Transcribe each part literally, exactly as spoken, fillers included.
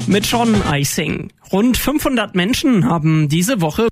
mit Sean Icing. Rund fünfhundert Menschen haben diese Woche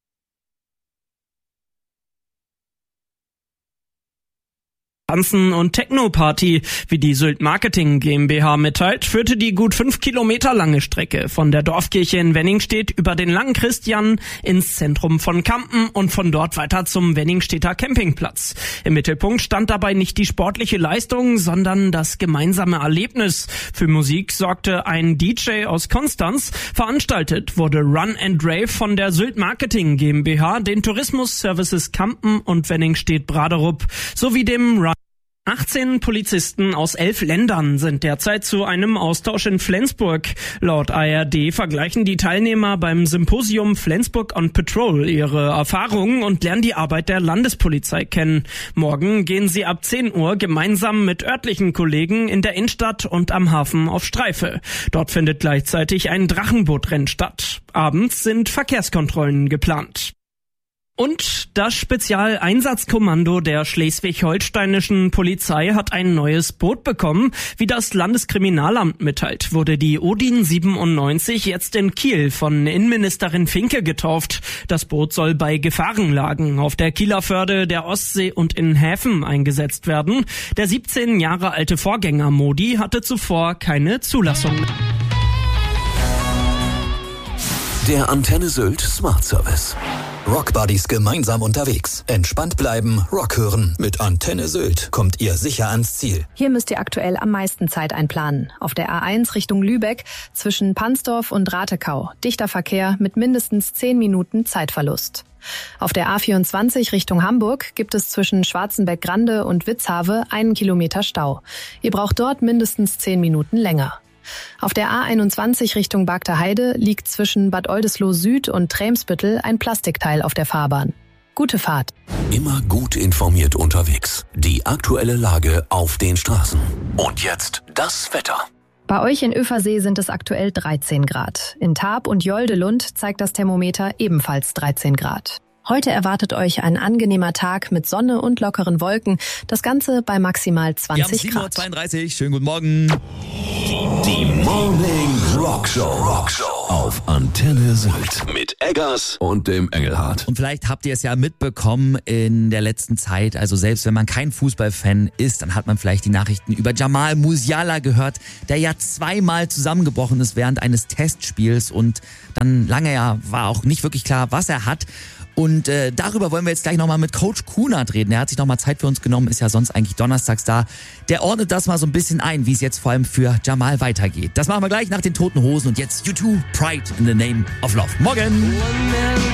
Tanzen- und Techno-Party, wie die Sylt Marketing GmbH mitteilt, führte die gut fünf Kilometer lange Strecke von der Dorfkirche in Wenningstedt über den Langen Christian ins Zentrum von Kampen und von dort weiter zum Wenningstedter Campingplatz. Im Mittelpunkt stand dabei nicht die sportliche Leistung, sondern das gemeinsame Erlebnis. Für Musik sorgte ein D J aus Konstanz. Veranstaltet wurde Run and Rave von der Sylt Marketing GmbH, den Tourismus-Services Kampen und Wenningstedt-Braderup sowie dem Run achtzehn Polizisten aus elf Ländern sind derzeit zu einem Austausch in Flensburg. Laut A R D vergleichen die Teilnehmer beim Symposium Flensburg on Patrol ihre Erfahrungen und lernen die Arbeit der Landespolizei kennen. Morgen gehen sie ab zehn Uhr gemeinsam mit örtlichen Kollegen in der Innenstadt und am Hafen auf Streife. Dort findet gleichzeitig ein Drachenbootrennen statt. Abends sind Verkehrskontrollen geplant. Und das Spezialeinsatzkommando der schleswig-holsteinischen Polizei hat ein neues Boot bekommen. Wie das Landeskriminalamt mitteilt, wurde die Odin siebenundneunzig jetzt in Kiel von Innenministerin Finke getauft. Das Boot soll bei Gefahrenlagen auf der Kieler Förde, der Ostsee und in Häfen eingesetzt werden. Der siebzehn Jahre alte Vorgänger Modi hatte zuvor keine Zulassung. Der Antenne Sylt Smart Service. Rockbuddies gemeinsam unterwegs. Entspannt bleiben, Rock hören. Mit Antenne Sylt kommt ihr sicher ans Ziel. Hier müsst ihr aktuell am meisten Zeit einplanen. Auf der A eins Richtung Lübeck zwischen Pansdorf und Ratekau. Dichter Verkehr mit mindestens zehn Minuten Zeitverlust. Auf der A vierundzwanzig Richtung Hamburg gibt es zwischen Schwarzenbeck-Grande und Witzhave einen Kilometer Stau. Ihr braucht dort mindestens zehn Minuten länger. Auf der A einundzwanzig Richtung Bagter Heide liegt zwischen Bad Oldesloe Süd und Tremsbüttel ein Plastikteil auf der Fahrbahn. Gute Fahrt. Immer gut informiert unterwegs. Die aktuelle Lage auf den Straßen. Und jetzt das Wetter. Bei euch in Översee sind es aktuell dreizehn Grad. In Tarp und Joldelund zeigt das Thermometer ebenfalls dreizehn Grad. Heute erwartet euch ein angenehmer Tag mit Sonne und lockeren Wolken. Das Ganze bei maximal zwanzig sieben Uhr Grad. zweiunddreißig, schönen guten Morgen. Die Morning Rock Show. Rock Show auf Antenne Sylt mit Eggers und dem Engelhardt. Und vielleicht habt ihr es ja mitbekommen in der letzten Zeit, also selbst wenn man kein Fußballfan ist, dann hat man vielleicht die Nachrichten über Jamal Musiala gehört, der ja zweimal zusammengebrochen ist während eines Testspiels und dann lange ja war auch nicht wirklich klar, was er hat. Und äh, darüber wollen wir jetzt gleich nochmal mit Coach Kunert reden. Er hat sich nochmal Zeit für uns genommen, ist ja sonst eigentlich donnerstags da. Der ordnet das mal so ein bisschen ein, wie es jetzt vor allem für Jamal weitergeht. Das machen wir gleich nach den Toten Hosen und jetzt U zwei, Pride in the Name of Love. Morgen!